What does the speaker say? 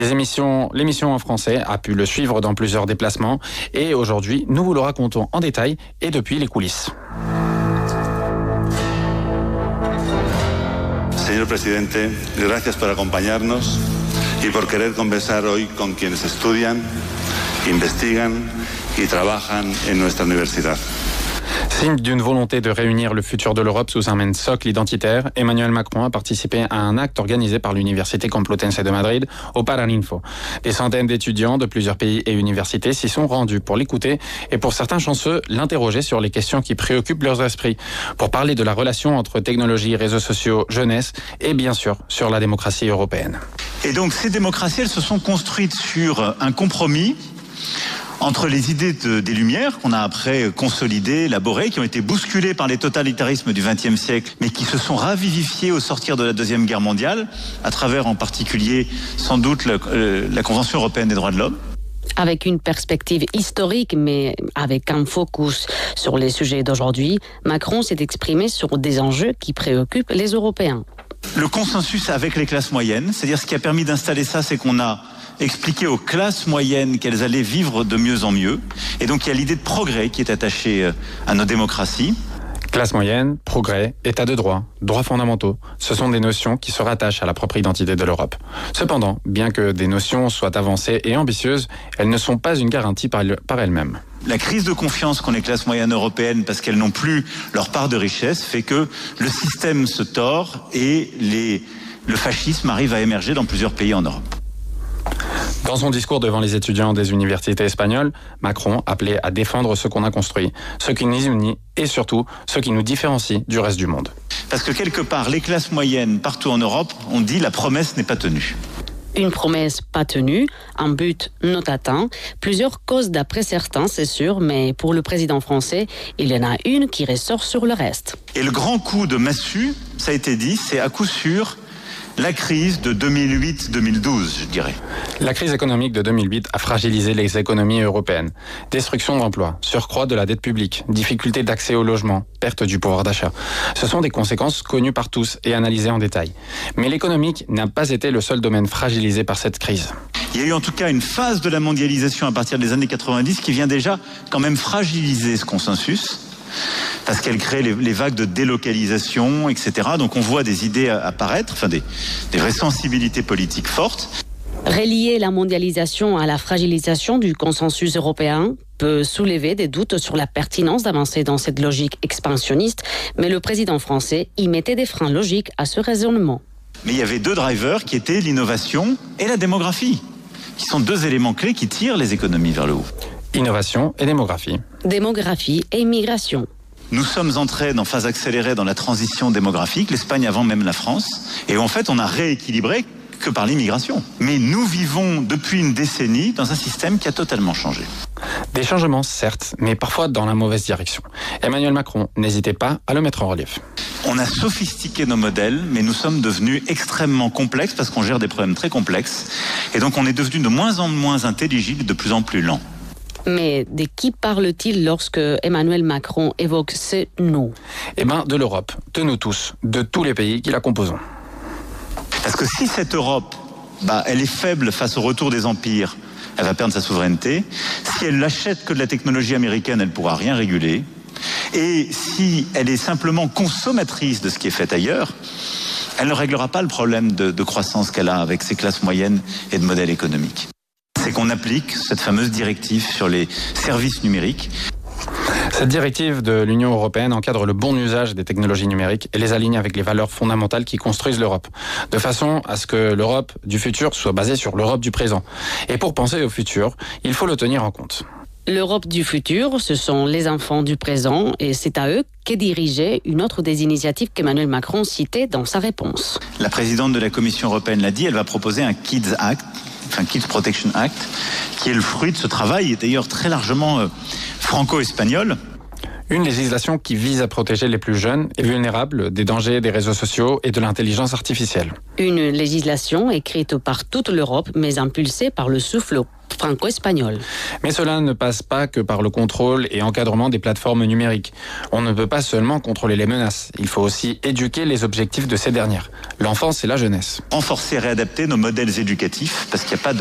L'émission en français a pu le suivre dans plusieurs déplacements et aujourd'hui, nous vous le racontons en détail et depuis les coulisses. Señor presidente, gracias por acompañarnos y por querer conversar hoy con quienes estudian, investigan y trabajan en nuestra universidad. Signe d'une volonté de réunir le futur de l'Europe sous un même socle identitaire, Emmanuel Macron a participé à un acte organisé par l'Université Complutense de Madrid au Paraninfo. Des centaines d'étudiants de plusieurs pays et universités s'y sont rendus pour l'écouter et pour certains chanceux, l'interroger sur les questions qui préoccupent leurs esprits, pour parler de la relation entre technologie, réseaux sociaux, jeunesse et bien sûr sur la démocratie européenne. Et donc ces démocraties, elles se sont construites sur un compromis entre les idées des Lumières, qu'on a après consolidées, élaborées, qui ont été bousculées par les totalitarismes du XXe siècle, mais qui se sont ravivifiées au sortir de la Deuxième Guerre mondiale, à travers en particulier, sans doute, la Convention européenne des droits de l'homme. Avec une perspective historique, mais avec un focus sur les sujets d'aujourd'hui, Macron s'est exprimé sur des enjeux qui préoccupent les Européens. Le consensus avec les classes moyennes, c'est-à-dire ce qui a permis d'installer ça, c'est qu'on a expliqué aux classes moyennes qu'elles allaient vivre de mieux en mieux. Et donc il y a l'idée de progrès qui est attachée à nos démocraties. Classe moyenne, progrès, état de droit, droits fondamentaux, ce sont des notions qui se rattachent à la propre identité de l'Europe. Cependant, bien que des notions soient avancées et ambitieuses, elles ne sont pas une garantie par elles-mêmes. La crise de confiance qu'ont les classes moyennes européennes parce qu'elles n'ont plus leur part de richesse fait que le système se tord et le fascisme arrive à émerger dans plusieurs pays en Europe. Dans son discours devant les étudiants des universités espagnoles, Macron appelait à défendre ce qu'on a construit, ce qui nous unit et surtout ce qui nous différencie du reste du monde. Parce que quelque part, les classes moyennes partout en Europe ont dit la promesse n'est pas tenue. Une promesse pas tenue, un but non atteint, plusieurs causes d'après certains, c'est sûr, mais pour le président français, il y en a une qui ressort sur le reste. Et le grand coup de massue, ça a été dit, c'est à coup sûr la crise de 2008-2012, je dirais. La crise économique de 2008 a fragilisé les économies européennes. Destruction d'emplois, surcroît de la dette publique, difficulté d'accès au logement, perte du pouvoir d'achat. Ce sont des conséquences connues par tous et analysées en détail. Mais l'économique n'a pas été le seul domaine fragilisé par cette crise. Il y a eu en tout cas une phase de la mondialisation à partir des années 90 qui vient déjà quand même fragiliser ce consensus, parce qu'elle crée les vagues de délocalisation, etc. Donc on voit des idées apparaître, enfin des vraies sensibilités politiques fortes. Relier la mondialisation à la fragilisation du consensus européen peut soulever des doutes sur la pertinence d'avancer dans cette logique expansionniste, mais le président français y mettait des freins logiques à ce raisonnement. Mais il y avait deux drivers qui étaient l'innovation et la démographie, qui sont deux éléments clés qui tirent les économies vers le haut. Innovation et démographie. Démographie et immigration. Nous sommes entrés en phase accélérée dans la transition démographique, l'Espagne avant même la France, et en fait on a rééquilibré que par l'immigration. Mais nous vivons depuis une décennie dans un système qui a totalement changé. Des changements certes, mais parfois dans la mauvaise direction. Emmanuel Macron n'hésitait pas à le mettre en relief. On a sophistiqué nos modèles, mais nous sommes devenus extrêmement complexes parce qu'on gère des problèmes très complexes, et donc on est devenu de moins en moins intelligible et de plus en plus lent. Mais de qui parle-t-il lorsque Emmanuel Macron évoque ce « nous » ? Eh bien, de l'Europe, de nous tous, de tous les pays qui la composent. Parce que si cette Europe, elle est faible face au retour des empires, elle va perdre sa souveraineté. Si elle n'achète que de la technologie américaine, elle ne pourra rien réguler. Et si elle est simplement consommatrice de ce qui est fait ailleurs, elle ne réglera pas le problème de croissance qu'elle a avec ses classes moyennes et de modèle économique. C'est qu'on applique cette fameuse directive sur les services numériques. Cette directive de l'Union européenne encadre le bon usage des technologies numériques et les aligne avec les valeurs fondamentales qui construisent l'Europe, de façon à ce que l'Europe du futur soit basée sur l'Europe du présent. Et pour penser au futur, il faut le tenir en compte. L'Europe du futur, ce sont les enfants du présent et c'est à eux qu'est dirigée une autre des initiatives qu'Emmanuel Macron citait dans sa réponse. La présidente de la Commission européenne l'a dit, elle va proposer un Kids Act, Kids Protection Act, qui est le fruit de ce travail, et d'ailleurs très largement franco-espagnol. Une législation qui vise à protéger les plus jeunes et vulnérables des dangers des réseaux sociaux et de l'intelligence artificielle. Une législation écrite par toute l'Europe, mais impulsée par le souffle franco-espagnol. Mais cela ne passe pas que par le contrôle et encadrement des plateformes numériques. On ne peut pas seulement contrôler les menaces, il faut aussi éduquer les objectifs de ces dernières, l'enfance et la jeunesse. Renforcer et réadapter nos modèles éducatifs, parce qu'il n'y a pas